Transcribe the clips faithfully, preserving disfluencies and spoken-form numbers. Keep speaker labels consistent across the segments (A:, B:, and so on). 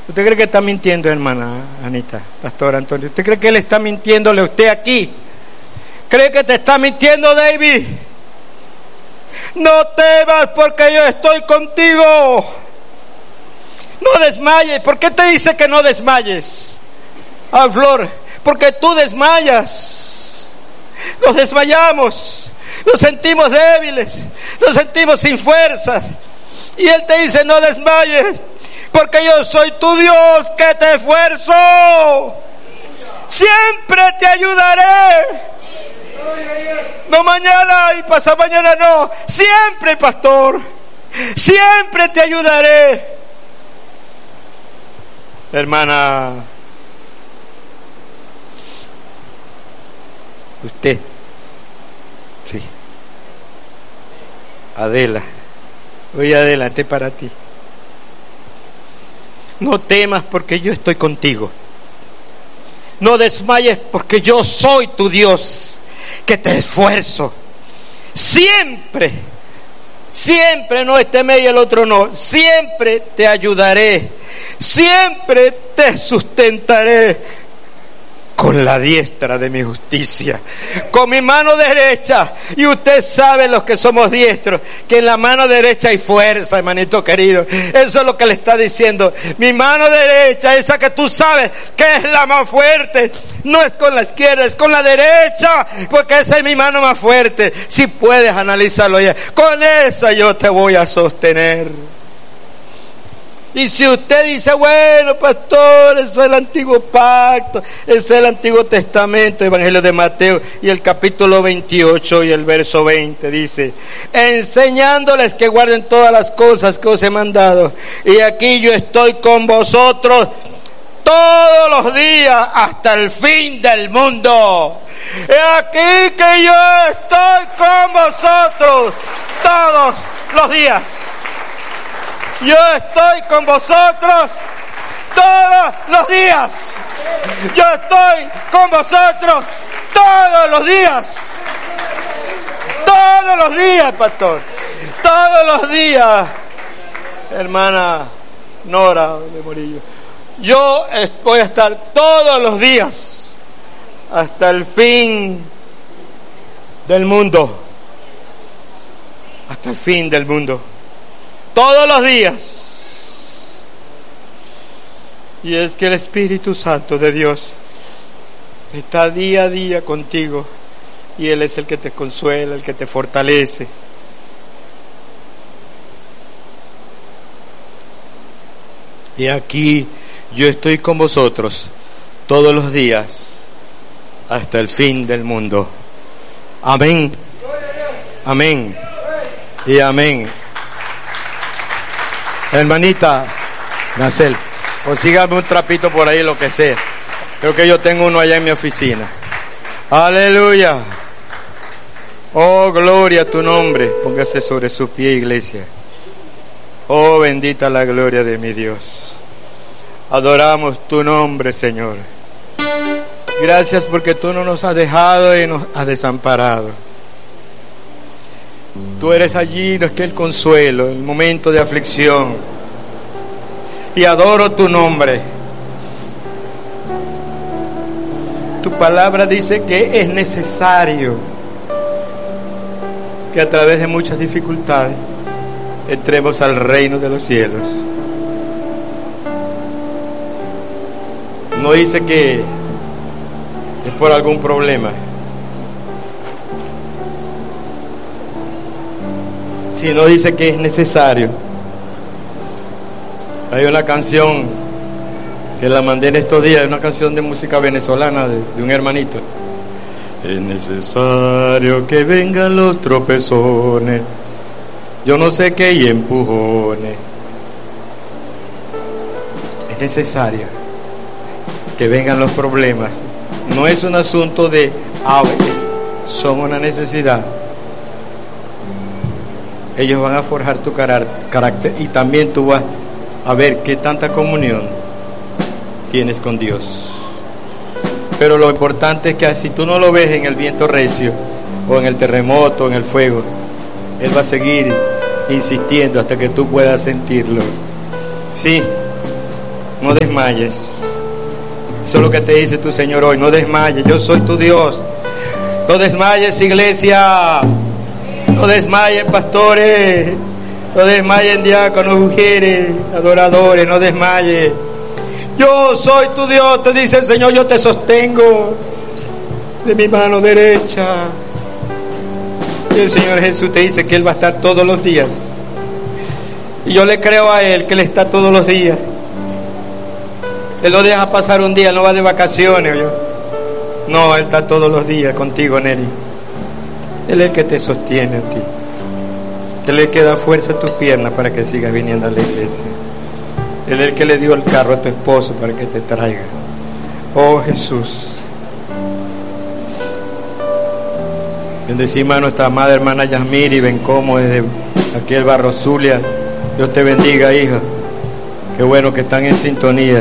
A: ¿Usted cree que está mintiendo, hermana Anita, Pastor Antonio? ¿Usted cree que él está mintiéndole a usted aquí? ¿Cree que te está mintiendo, David? No temas porque yo estoy contigo. No desmayes. ¿Por qué te dice que no desmayes? Ah, Flor, porque tú desmayas. Nos desmayamos. Nos sentimos débiles. Nos sentimos sin fuerzas. Y Él te dice, no desmayes. Porque yo soy tu Dios que te esfuerzo. Siempre te ayudaré. No mañana y pasado mañana, no. Siempre, pastor. Siempre te ayudaré. Hermana, usted, sí. Adela, voy adelante para ti. No temas porque yo estoy contigo. No desmayes porque yo soy tu Dios que te esfuerzo. Siempre, siempre, no este mes y el otro no, siempre te ayudaré, siempre te sustentaré con la diestra de mi justicia, con mi mano derecha. Y usted sabe, los que somos diestros, que en la mano derecha hay fuerza, hermanito querido. Eso es lo que le está diciendo. Mi mano derecha, esa que tú sabes que es la más fuerte, no es con la izquierda, es con la derecha, porque esa es mi mano más fuerte. Si puedes analizarlo ya, con esa yo te voy a sostener. Y si usted dice, bueno, pastor, eso es el antiguo pacto, ese es el Antiguo Testamento, Evangelio de Mateo, y el capítulo veintiocho y el verso veinte dice, enseñándoles que guarden todas las cosas que os he mandado, y aquí yo estoy con vosotros todos los días hasta el fin del mundo. He aquí que yo estoy con vosotros todos los días. Yo estoy con vosotros todos los días. Yo estoy con vosotros todos los días. Todos los días, pastor. Todos los días. Hermana Nora de Morillo. Yo voy a estar todos los días hasta el fin del mundo. Hasta el fin del mundo. Todos los días. Y es que el Espíritu Santo de Dios está día a día contigo. Y Él es el que te consuela, el que te fortalece. Y aquí yo estoy con vosotros todos los días hasta el fin del mundo. Amén. Amén. Y amén. Hermanita Nacel, consígame un trapito por ahí, lo que sea. Creo que yo tengo uno allá en mi oficina. Aleluya. Oh, gloria a tu nombre. Póngase sobre su pie, iglesia. Oh, bendita la gloria de mi Dios. Adoramos tu nombre, Señor. Gracias porque tú no nos has dejado y nos has desamparado. Tú eres allí, no es que el consuelo, el momento de aflicción. Y adoro tu nombre. Tu palabra dice que es necesario que a través de muchas dificultades entremos al reino de los cielos. No dice que es por algún problema, sino dice que es necesario. Hay una canción que la mandé en estos días, una canción de música venezolana de, de un hermanito. Es necesario que vengan los tropezones, yo no sé qué, y empujones. Es necesario que vengan los problemas. No es un asunto de aves, son una necesidad. Ellos van a forjar tu carácter y también tú vas a ver qué tanta comunión tienes con Dios. Pero lo importante es que si tú no lo ves en el viento recio o en el terremoto, en el fuego, Él va a seguir insistiendo hasta que tú puedas sentirlo. Sí, No desmayes. Eso es lo que te dice tu Señor hoy. No desmayes, yo soy tu Dios. No desmayes, iglesia. No desmayen, pastores. No desmayen, diáconos, mujeres, adoradores. No desmayes. Yo soy tu Dios, te dice el Señor. Yo te sostengo de mi mano derecha. Y el Señor Jesús te dice que Él va a estar todos los días. Y yo le creo a Él que Él está todos los días. Él no deja pasar un día, no va de vacaciones. ¿Yo? No, Él está todos los días contigo, Nelly. Él es el que te sostiene a ti. Él es el que da fuerza a tus piernas para que sigas viniendo a la iglesia. Él es el que le dio el carro a tu esposo para que te traiga. Oh Jesús. Bendecimos a nuestra amada hermana Yasmiri Bencomo desde aquí el barrio Zulia. Dios te bendiga, hija. Qué bueno que están en sintonía.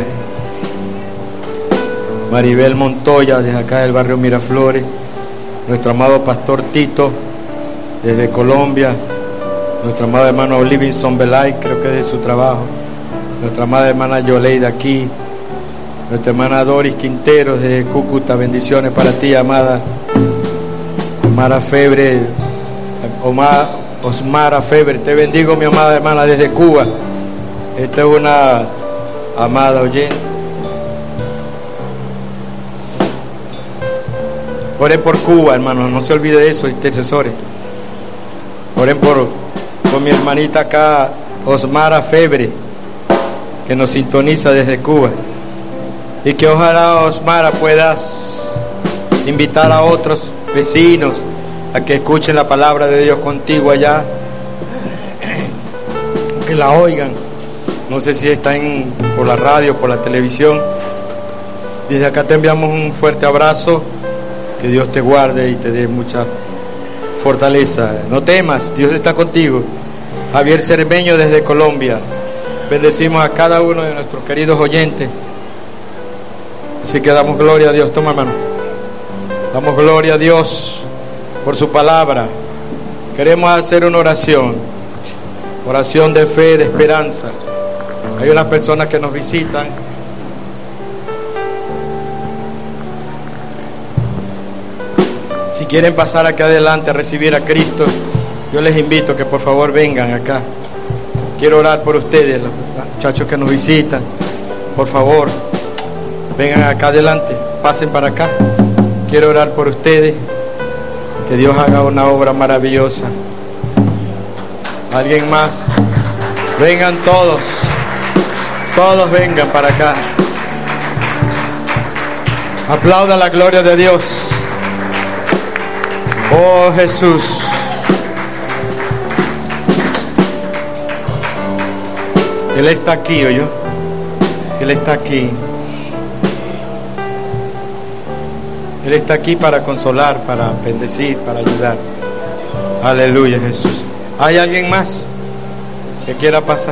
A: Maribel Montoya desde acá del barrio Miraflores. Nuestro amado pastor Tito desde Colombia. Nuestro amado hermano Livingston Belay, creo que es de su trabajo. Nuestra amada hermana Yoleida aquí. Nuestra hermana Doris Quintero desde Cúcuta. Bendiciones para ti, amada Omara Febre, Omar, Osmara Febre, te bendigo, mi amada hermana, desde Cuba. Esta es una amada oyente. Oren por Cuba, hermanos, no se olvide de eso, intercesores. Oren por, por mi hermanita acá, Osmara Febre, que nos sintoniza desde Cuba. Y que ojalá, Osmara, puedas invitar a otros vecinos a que escuchen la palabra de Dios contigo allá, que la oigan. No sé si está en, por la radio, por la televisión. Desde acá te enviamos un fuerte abrazo. Que Dios te guarde y te dé mucha fortaleza. No temas, Dios está contigo. Javier Cermeño desde Colombia. Bendecimos a cada uno de nuestros queridos oyentes. Así que damos gloria a Dios. Toma, hermano. Damos gloria a Dios por su palabra. Queremos hacer una oración. Oración de fe, de esperanza. Hay unas personas que nos visitan. Si quieren pasar aquí adelante a recibir a Cristo, yo les invito que por favor vengan acá. Quiero orar por ustedes, los muchachos que nos visitan. Por favor, vengan acá adelante, pasen para acá. Quiero orar por ustedes, que Dios haga una obra maravillosa. ¿Alguien más? Vengan todos, todos vengan para acá. Aplauda la gloria de Dios. Oh Jesús. Él está aquí, ¿oyó? Él está aquí. Él está aquí para consolar, para bendecir, para ayudar. Aleluya, Jesús. ¿Hay alguien más que quiera pasar?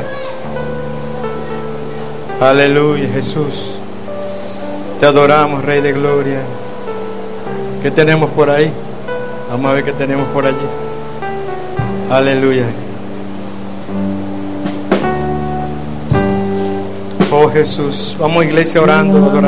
A: Aleluya, Jesús. Te adoramos, Rey de Gloria. ¿Qué tenemos por ahí? Vamos a ver qué tenemos por allí. Aleluya. Oh Jesús. Vamos, iglesia, orando, adorando.